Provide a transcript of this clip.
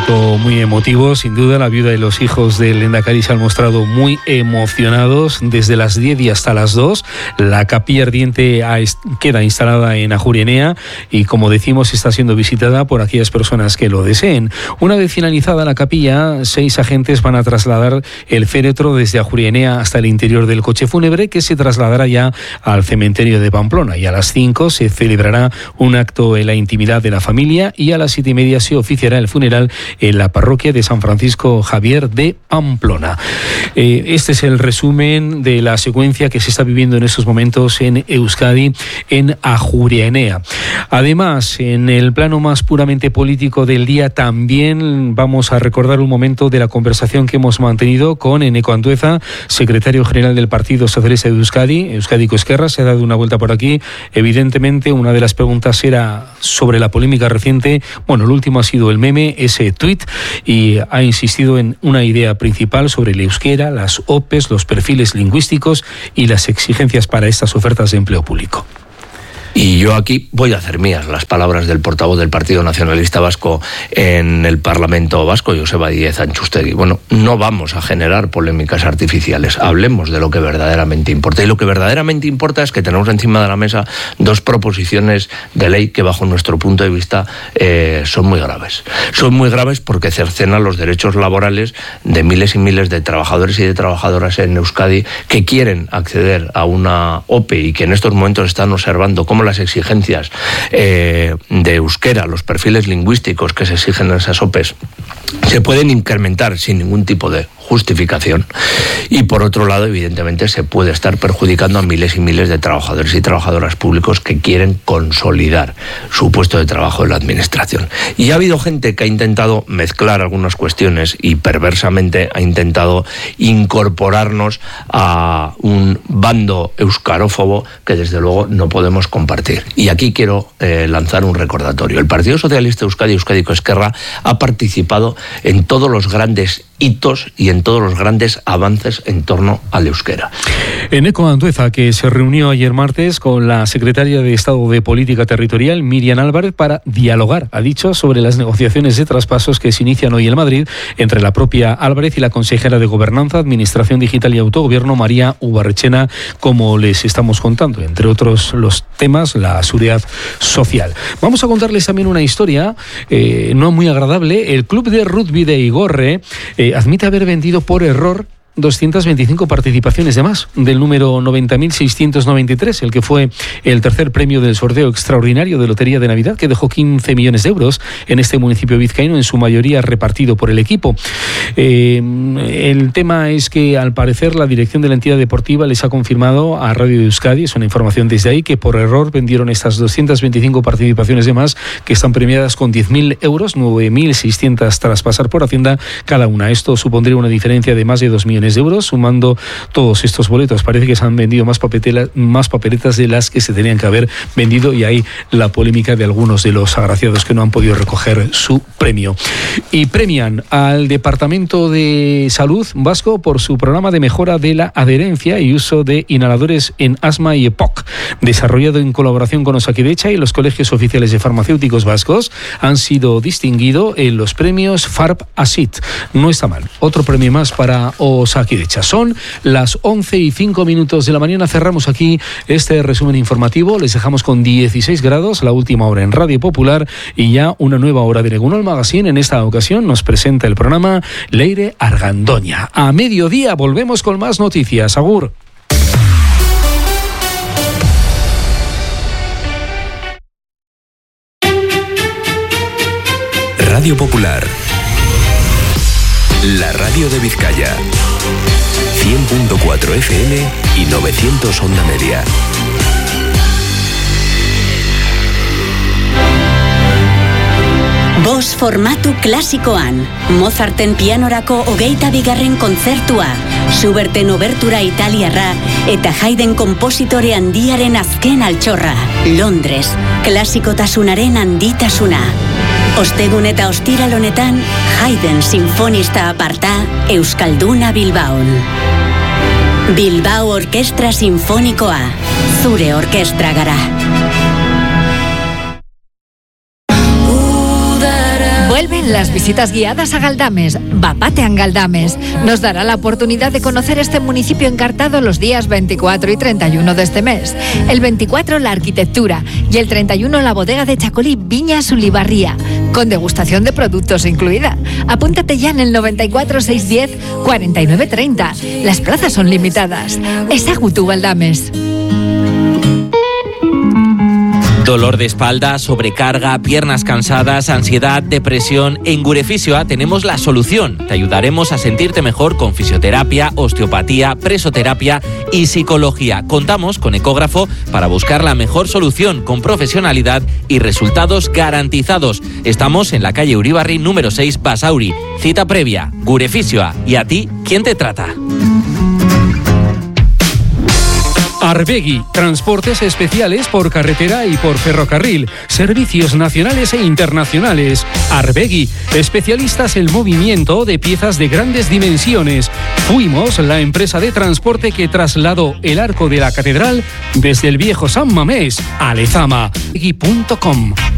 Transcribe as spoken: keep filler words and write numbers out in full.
acto muy emotivo, sin duda. La viuda y los hijos del lehendakari se han mostrado muy emocionados desde las diez y hasta las dos. La capilla ardiente queda instalada en Ajuria Enea y, como decimos, está siendo visitada por aquellas personas que lo deseen. Una vez finalizada la capilla, seis agentes van a trasladar el féretro desde Ajuria Enea hasta el interior del coche fúnebre, que se trasladará ya al cementerio de Pamplona, y a las cinco se celebrará un acto en la intimidad de la familia y a las siete y media se oficiará el funeral en la parroquia de San Francisco Javier de Pamplona. Eh, este es el resumen de la secuencia que se está viviendo en estos momentos en Euskadi, en Ajuria Enea. Además, en el plano más puramente político del día, también vamos a recordar un momento de la conversación que hemos mantenido con Eneko Andueza, secretario general del Partido Socialista de Euskadi, Euskadiko Ezkerra. Se ha dado una vuelta por aquí. Evidentemente, una de las preguntas era sobre la polémica reciente. Bueno, el último ha sido el meme, ese tuit, y ha insistido en una idea principal sobre el euskera, las O P Es, los perfiles lingüísticos y las exigencias para estas ofertas de empleo público. Y yo aquí voy a hacer mías las palabras del portavoz del Partido Nacionalista Vasco en el Parlamento Vasco, Joseba Díez Antxustegi. Bueno, no vamos a generar polémicas artificiales, hablemos de lo que verdaderamente importa. Y lo que verdaderamente importa es que tenemos encima de la mesa dos proposiciones de ley que, bajo nuestro punto de vista, eh, son muy graves. Son muy graves porque cercenan los derechos laborales de miles y miles de trabajadores y de trabajadoras en Euskadi que quieren acceder a una O P E y que en estos momentos están observando cómo las exigencias eh, de euskera, los perfiles lingüísticos que se exigen en esas O P Es, se pueden incrementar sin ningún tipo de justificación, y por otro lado, evidentemente, se puede estar perjudicando a miles y miles de trabajadores y trabajadoras públicos que quieren consolidar su puesto de trabajo en la administración. Y ha habido gente que ha intentado mezclar algunas cuestiones y perversamente ha intentado incorporarnos a un bando euskarófobo que desde luego no podemos compartir. Y aquí quiero eh, lanzar un recordatorio. El Partido Socialista Euskadi, Euskadiko Ezkerra, ha participado en todos los grandes hitos y en todos los grandes avances en torno al euskera. Eneko Andueza, que se reunió ayer martes con la secretaria de Estado de Política Territorial, Miriam Álvarez, para dialogar, ha dicho, sobre las negociaciones de traspasos que se inician hoy en Madrid entre la propia Álvarez y la consejera de Gobernanza, Administración Digital y Autogobierno, María Ubarrechena, como les estamos contando, entre otros los temas, la seguridad social. Vamos a contarles también una historia eh, no muy agradable. El club de rugby de Igorre eh, admite haber vendido por error doscientas veinticinco participaciones de más del número noventa mil seiscientos noventa y tres, el que fue el tercer premio del sorteo extraordinario de Lotería de Navidad, que dejó quince millones de euros en este municipio vizcaíno, en su mayoría repartido por el equipo. Eh, el tema es que, al parecer, la dirección de la entidad deportiva les ha confirmado a Radio Euskadi, es una información desde ahí, que por error vendieron estas doscientas veinticinco participaciones de más, que están premiadas con diez mil euros, nueve mil seiscientos tras pasar por Hacienda cada una. Esto supondría una diferencia de más de dos millones de euros. Sumando todos estos boletos, parece que se han vendido más, más papeletas de las que se tenían que haber vendido, y hay la polémica de algunos de los agraciados que no han podido recoger su premio. Y premian al Departamento de Salud vasco por su programa de mejora de la adherencia y uso de inhaladores en asma y E P O C, desarrollado en colaboración con Osakidetza y los colegios oficiales de farmacéuticos vascos. Han sido distinguidos en los premios Farb-Asit. No está mal. Otro premio más para Osakidetza. Son las once y cinco minutos de la mañana. Cerramos aquí este resumen informativo. Les dejamos con dieciséis grados, la última hora en Radio Popular, y ya una nueva hora de Egunon Magazine. En esta ocasión nos presenta el programa Leire Argandoña. A mediodía volvemos con más noticias. Agur. Radio Popular, la radio de Vizcaya. cien punto cuatro F M y novecientos onda media. Bos formatu klasikoan, Mozarten pianorako hogeita bigarren kontzertua, Schuberten obertura italiarra eta Haydn konpositore handiaren azken altxorra. Londres, klasikotasunaren handitasuna. Ostegun eta ostiral honetan, Haydn sinfonista aparta, Euskalduna Bilbaon. Bilbao Orkestra Sinfonikoa, zure orkestra gara. Vuelven las visitas guiadas a Galdames. Bapatean Galdames. Nos dará la oportunidad de conocer este municipio encartado los días veinticuatro y treinta y uno de este mes. El veinticuatro la arquitectura y el treinta y uno la bodega de Chacolí Viñas Ulibarría, con degustación de productos incluida. Apúntate ya en el noventa y cuatro seiscientos diez cuarenta y nueve treinta. Las plazas son limitadas. Ezagutu Galdames. Dolor de espalda, sobrecarga, piernas cansadas, ansiedad, depresión. En Gurefisioa tenemos la solución. Te ayudaremos a sentirte mejor con fisioterapia, osteopatía, presoterapia y psicología. Contamos con ecógrafo para buscar la mejor solución con profesionalidad y resultados garantizados. Estamos en la calle Uribarri número seis, Basauri. Cita previa, Gurefisioa. ¿Y a ti, quién te trata? Arbegui, transportes especiales por carretera y por ferrocarril, servicios nacionales e internacionales. Arbegui, especialistas en movimiento de piezas de grandes dimensiones. Fuimos la empresa de transporte que trasladó el arco de la catedral desde el viejo San Mamés a Lezama. arbegui punto com